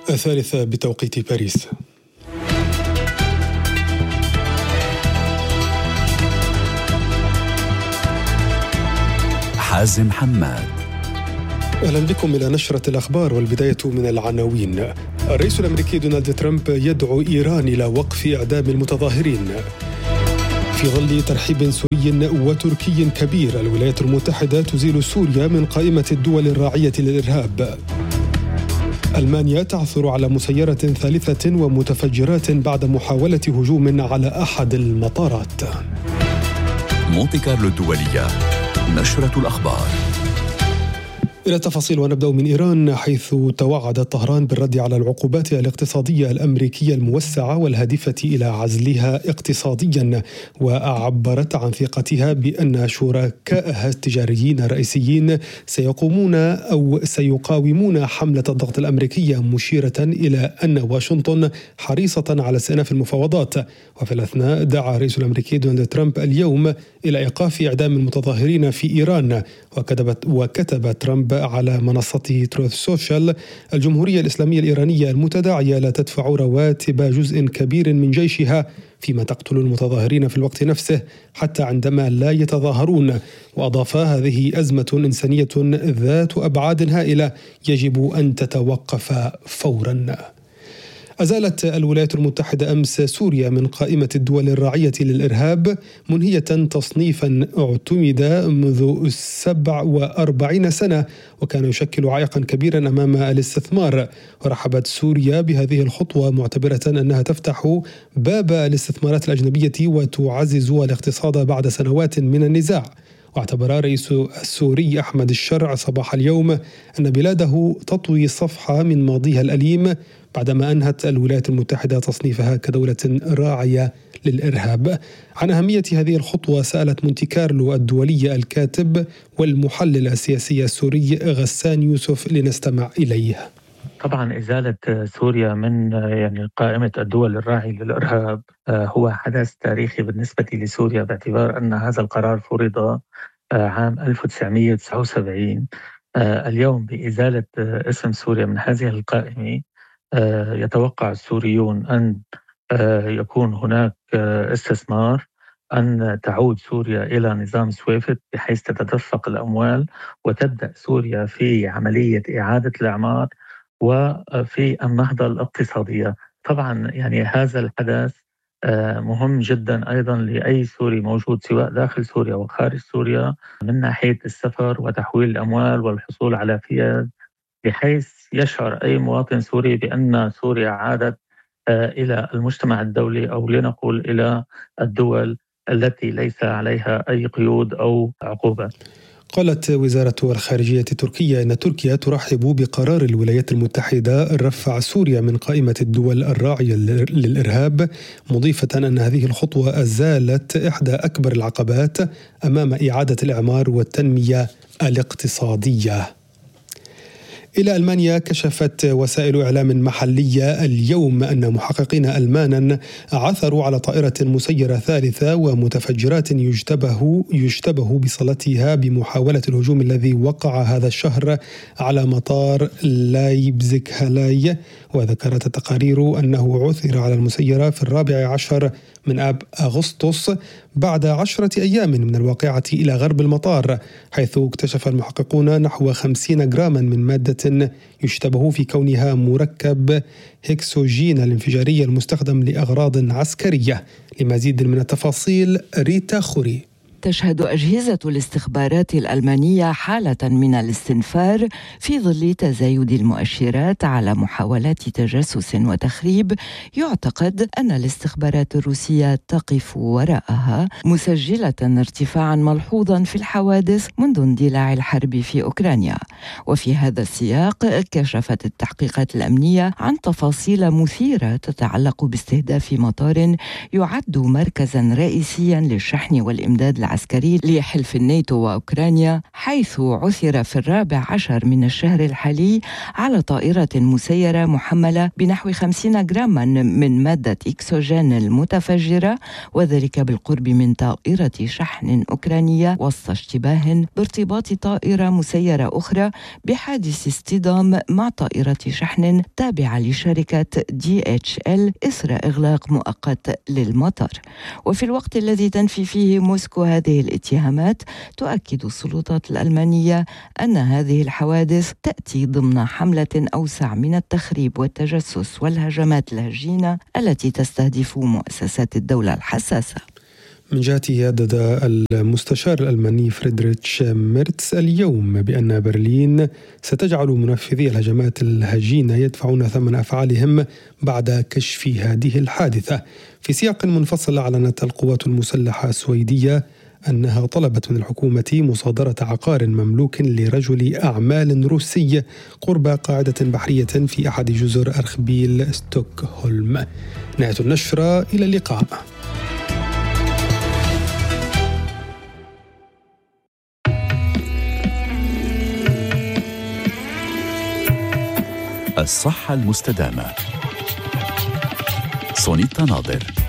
الثالثة بتوقيت باريس. حازم حماد. أهلا بكم إلى نشرة الأخبار، والبداية من العناوين. الرئيس الأمريكي دونالد ترامب يدعو إيران إلى وقف إعدام المتظاهرين. في ظل ترحيب سوري وتركي كبير، الولايات المتحدة تزيل سوريا من قائمة الدول الراعية للإرهاب. ألمانيا تعثر على مسيرة ثالثة ومتفجرات بعد محاولة هجوم على أحد المطارات. مونتي كارلو الدولية، نشرة الأخبار. إلى التفاصيل، ونبدأ من إيران، حيث توعد طهران بالرد على العقوبات الاقتصادية الأمريكية الموسعة والهادفة إلى عزلها اقتصاديا، وعبرت عن ثقتها بأن شركائها التجاريين الرئيسيين سيقاومون حملة الضغط الأمريكية، مشيرة إلى أن واشنطن حريصة على استئناف المفاوضات. وفي الأثناء دعا الرئيس الأمريكي دونالد ترامب اليوم إلى إيقاف إعدام المتظاهرين في إيران. وكتب ترامب على منصته تروث سوشيال: الجمهورية الإسلامية الإيرانية المتداعية لا تدفع رواتب جزء كبير من جيشها، فيما تقتل المتظاهرين في الوقت نفسه حتى عندما لا يتظاهرون. وأضاف: هذه أزمة إنسانية ذات أبعاد هائلة يجب أن تتوقف فورا. أزالت الولايات المتحدة أمس سوريا من قائمة الدول الراعية للإرهاب، منهية تصنيفا اعتمد منذ 47 سنة وكان يشكل عائقا كبيرا أمام الاستثمار. ورحبت سوريا بهذه الخطوة، معتبرة أنها تفتح باب الاستثمارات الأجنبية وتعزز الاقتصاد بعد سنوات من النزاع. واعتبر الرئيس السوري أحمد الشرع صباح اليوم أن بلاده تطوي صفحة من ماضيها الأليم بعدما أنهت الولايات المتحدة تصنيفها كدولة راعية للإرهاب. عن أهمية هذه الخطوة سألت مونتي كارلو الدولية الكاتب والمحلل السياسي السوري غسان يوسف، لنستمع إليه. طبعا إزالة سوريا من قائمة الدول الراعية للإرهاب هو حدث تاريخي بالنسبة لسوريا، باعتبار أن هذا القرار فرض عام 1979. اليوم بإزالة اسم سوريا من هذه القائمة يتوقع السوريون أن يكون هناك استثمار، أن تعود سوريا إلى نظام سويفت بحيث تتدفق الأموال وتبدأ سوريا في عملية إعادة الإعمار وفي النهضة الاقتصادية. طبعا هذا الحدث مهم جدا أيضا لأي سوري موجود سواء داخل سوريا وخارج سوريا، من ناحية السفر وتحويل الأموال والحصول على فيز، بحيث يشعر أي مواطن سوري بأن سوريا عادت إلى المجتمع الدولي، أو لنقول إلى الدول التي ليس عليها أي قيود أو عقوبات. قالت وزارة الخارجية التركية إن تركيا ترحب بقرار الولايات المتحدة رفع سوريا من قائمة الدول الراعية للإرهاب، مضيفة أن هذه الخطوة أزالت إحدى أكبر العقبات أمام إعادة الإعمار والتنمية الاقتصادية. إلى ألمانيا، كشفت وسائل إعلام محلية اليوم أن محققين ألمانا عثروا على طائرة مسيرة ثالثة ومتفجرات يشتبه بصلتها بمحاولة الهجوم الذي وقع هذا الشهر على مطار لايبزيغ هالاي. وذكرت التقارير أنه عثر على المسيرة في 14 من آب أغسطس بعد 10 أيام من الواقعة إلى غرب المطار، حيث اكتشف المحققون نحو 50 جراما من مادة يشتبه في كونها مركب هكسوجين الانفجاري المستخدم لأغراض عسكرية. لمزيد من التفاصيل، ريتا خوري. تشهد أجهزة الاستخبارات الألمانية حالة من الاستنفار في ظل تزايد المؤشرات على محاولات تجسس وتخريب يعتقد أن الاستخبارات الروسية تقف وراءها، مسجلة ارتفاعا ملحوظا في الحوادث منذ اندلاع الحرب في أوكرانيا. وفي هذا السياق كشفت التحقيقات الأمنية عن تفاصيل مثيرة تتعلق باستهداف مطار يعد مركزا رئيسيا للشحن والإمداد العسكري لحلف الناتو وأوكرانيا، حيث عثر في 14 من الشهر الحالي على طائرة مسيرة محملة بنحو 50 جراما من مادة إكسوجين المتفجرة، وذلك بالقرب من طائرة شحن أوكرانية وسط اشتباه بارتباط طائرة مسيرة أخرى بحادث اصطدام مع طائرة شحن تابعة لشركة DHL إثر إغلاق مؤقت للمطار. وفي الوقت الذي تنفي فيه موسكو هذه الاتهامات، تؤكد السلطات الألمانية أن هذه الحوادث تأتي ضمن حملة أوسع من التخريب والتجسس والهجمات الهجينة التي تستهدف مؤسسات الدولة الحساسة. من جهته هدد المستشار الألماني فريدريتش ميرتس اليوم بأن برلين ستجعل منفذي الهجمات الهجينة يدفعون ثمن أفعالهم بعد كشف هذه الحادثة. في سياق منفصل، أعلنت القوات المسلحة السويدية أنها طلبت من الحكومة مصادرة عقار مملوك لرجل أعمال روسي قرب قاعدة بحرية في أحد جزر أرخبيل ستوكهولم. نهاية النشرة، إلى اللقاء. الصحة المستدامة. سونيتا ناظر.